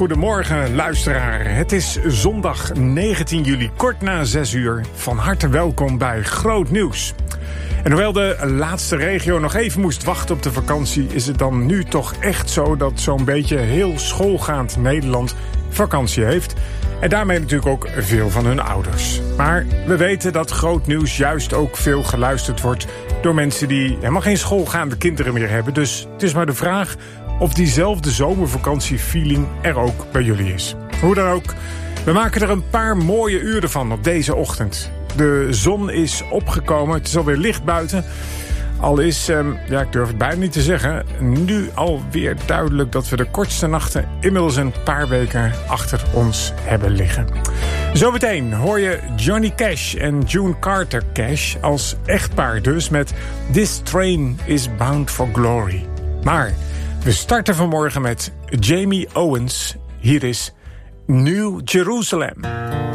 goedemorgen luisteraar. Het is zondag 19 juli, kort na 6 uur. Van harte welkom bij Groot Nieuws. En hoewel de laatste regio nog even moest wachten op de vakantie, is het dan nu toch echt zo dat zo'n beetje heel schoolgaand Nederland vakantie heeft. En daarmee natuurlijk ook veel van hun ouders. Maar we weten dat Groot Nieuws juist ook veel geluisterd wordt door mensen die helemaal geen schoolgaande kinderen meer hebben. Dus het is maar de vraag of diezelfde zomervakantiefeeling er ook bij jullie is. Hoe dan ook, we maken er een paar mooie uren van op deze ochtend. De zon is opgekomen, het is alweer licht buiten. Al is, ik durf het bijna niet te zeggen, nu alweer duidelijk dat we de kortste nachten inmiddels een paar weken achter ons hebben liggen. Zometeen hoor je Johnny Cash en June Carter Cash als echtpaar dus met This Train is Bound for Glory. Maar we starten vanmorgen met Jamie Owens. Hier is New Jerusalem.